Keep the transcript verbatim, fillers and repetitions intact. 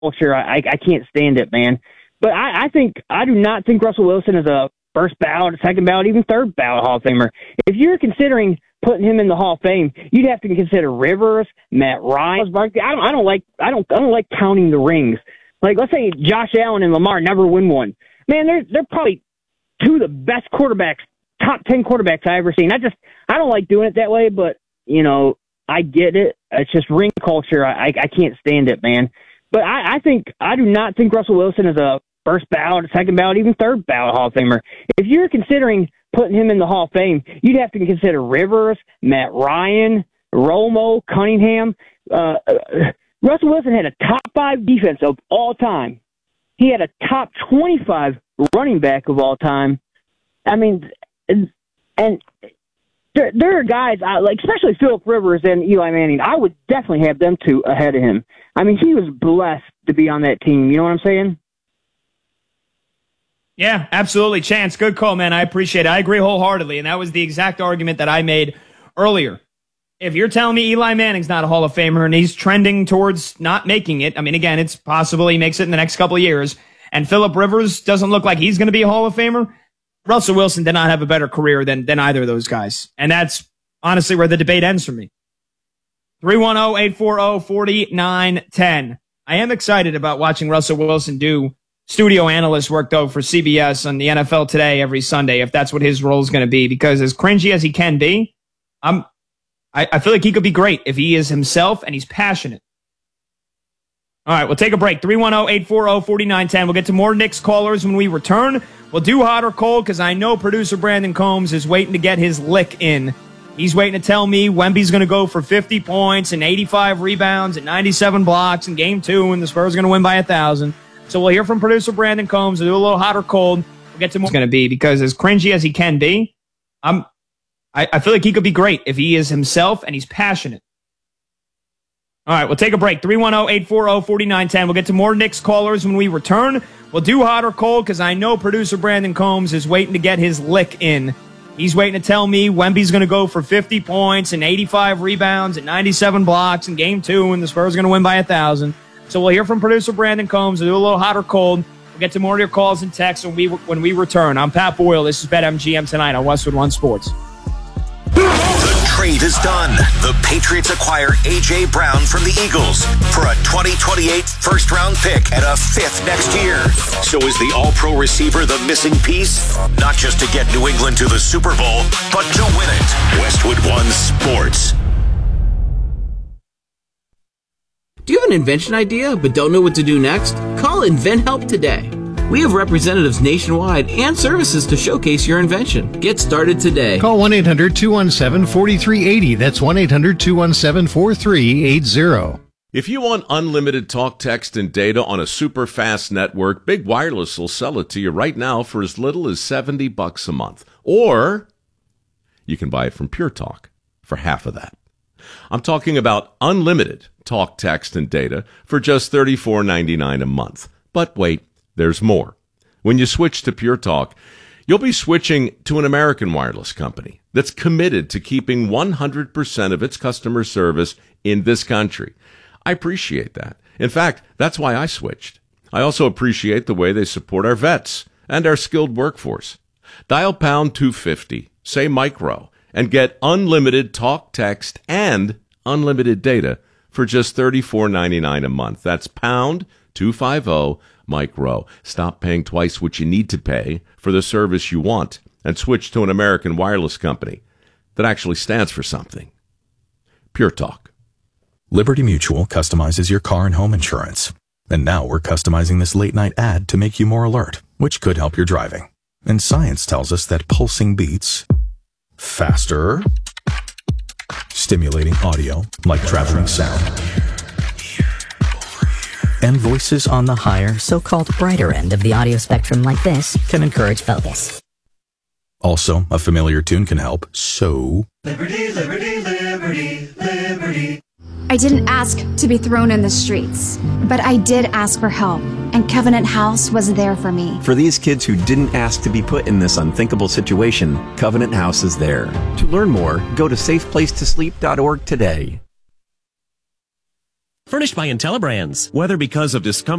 culture. I, I can't stand it, man. But I, I think I do not think Russell Wilson is a first ballot, second ballot, even third ballot Hall of Famer. If you're considering putting him in the Hall of Fame, you'd have to consider Rivers, Matt Ryan. I don't, I don't like, I don't, I don't like counting the rings. Like, let's say Josh Allen and Lamar never win one. Man, they're they're probably two of the best quarterbacks, top ten quarterbacks I've ever seen. I just, I don't like doing it that way, but you know, I get it. It's just ring culture. I, I can't stand it, man. But I, I think I do not think Russell Wilson is a first ballot, second ballot, even third ballot Hall of Famer. If you're considering putting him in the Hall of Fame, you'd have to consider Rivers, Matt Ryan, Romo, Cunningham. Uh, Russell Wilson had a top five defense of all time. He had a top twenty-five running back of all time. I mean, and, and there, there are guys, uh, like especially Phillip Rivers and Eli Manning, I would definitely have them two ahead of him. I mean, he was blessed to be on that team. You know what I'm saying? Yeah, absolutely. Chance, good call, man. I appreciate it. I agree wholeheartedly, and that was the exact argument that I made earlier. If you're telling me Eli Manning's not a Hall of Famer and he's trending towards not making it, I mean, again, it's possible he makes it in the next couple of years, and Phillip Rivers doesn't look like he's going to be a Hall of Famer, Russell Wilson did not have a better career than, than either of those guys. And that's honestly where the debate ends for me. three one zero, eight four zero, four nine one zero. I am excited about watching Russell Wilson do studio analyst work, though, for C B S on the N F L Today every Sunday, if that's what his role is going to be, because as cringy as he can be, I'm, I, I feel like he could be great if he is himself and he's passionate. All right, we'll take a break. three one zero, eight four zero, four nine one zero. We'll get to more Knicks callers when we return. We'll do hot or cold because I know producer Brandon Combs is waiting to get his lick in. He's waiting to tell me Wemby's going to go for fifty points and eighty-five rebounds and ninety-seven blocks in game two, and the Spurs are going to win by one thousand. So we'll hear from producer Brandon Combs. We'll do a little hot or cold. We'll get to more. It's going to be because as cringy as he can be, I'm, I, I feel like he could be great if he is himself and he's passionate. All right, we'll take a break. three one zero, eight four zero, four nine one zero. We'll get to more Knicks callers when we return. We'll do hot or cold because I know producer Brandon Combs is waiting to get his lick in. He's waiting to tell me Wemby's going to go for fifty points and eighty-five rebounds and ninety-seven blocks in game two, and the Spurs are going to win by one thousand. So we'll hear from producer Brandon Combs. We'll do a little hot or cold. We'll get to more of your calls and texts when we when we return. I'm Pat Boyle. This is BetMGM tonight on Westwood One Sports. The trade is done. The Patriots acquire A J. Brown from the Eagles for a twenty twenty-eight first-round pick and a fifth next year. So is the all-pro receiver the missing piece? Not just to get New England to the Super Bowl, but to win it. Westwood One Sports. Do you have an invention idea but don't know what to do next? Call InventHelp today. We have representatives nationwide and services to showcase your invention. Get started today. Call one eight hundred, two one seven, four three eight zero. That's one eight hundred, two one seven, four three eight zero. If you want unlimited talk, text, and data on a super fast network, Big Wireless will sell it to you right now for as little as seventy bucks a month. Or you can buy it from Pure Talk for half of that. I'm talking about unlimited talk, text, and data for just thirty-four ninety-nine a month. But wait, there's more. When you switch to Pure Talk, you'll be switching to an American wireless company that's committed to keeping one hundred percent of its customer service in this country. I appreciate that. In fact, that's why I switched. I also appreciate the way they support our vets and our skilled workforce. Dial pound two fifty, say micro, and get unlimited talk, text, and unlimited data for just thirty-four ninety-nine a month. That's pound two fifty, micro. Stop paying twice what you need to pay for the service you want and switch to an American wireless company that actually stands for something. Pure Talk. Liberty Mutual customizes your car and home insurance. And now we're customizing this late night ad to make you more alert, which could help your driving. And science tells us that pulsing beats faster, stimulating audio like traveling sound, and voices on the higher, so-called brighter end of the audio spectrum like this can encourage focus. Also, a familiar tune can help, so... Liberty, liberty, liberty, liberty. I didn't ask to be thrown in the streets, but I did ask for help, and Covenant House was there for me. For these kids who didn't ask to be put in this unthinkable situation, Covenant House is there. To learn more, go to safe place to sleep dot org today. Furnished by IntelliBrands. Whether because of discomfort